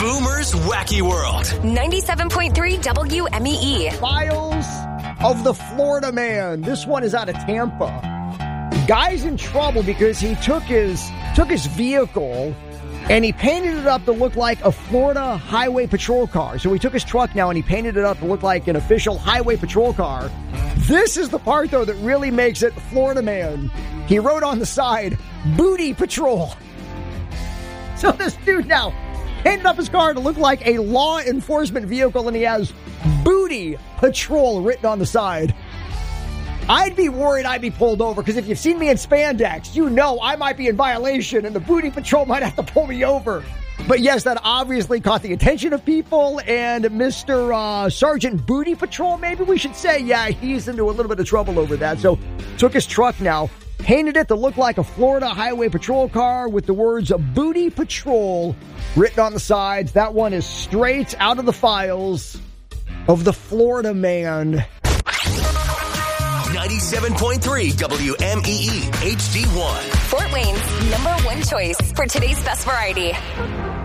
Boomer's Wacky World. 97.3 WMEE. Files of the Florida man. This one is out of Tampa. Guy's in trouble because he took his vehicle and he painted it up to look like a Florida Highway Patrol car. So he took his truck now and he painted it up to look like an official Highway Patrol car. This is the part, though, that really makes it Florida man. He wrote on the side, Booty Patrol. So this dude now painted up his car to look like a law enforcement vehicle, and he has Booty Patrol written on the side. I'd be worried I'd be pulled over, because if you've seen me in spandex, you know I might be in violation, and the Booty Patrol might have to pull me over. But yes, that obviously caught the attention of people, and Mr. Sergeant Booty Patrol, maybe we should say, yeah, he's into a little bit of trouble over that. So took his truck now, painted it to look like a Florida Highway Patrol car with the words Booty Patrol written on the sides. That one is straight out of the files of the Florida man. 97.3 WMEE HD1. Fort Wayne's #1 choice for today's best variety.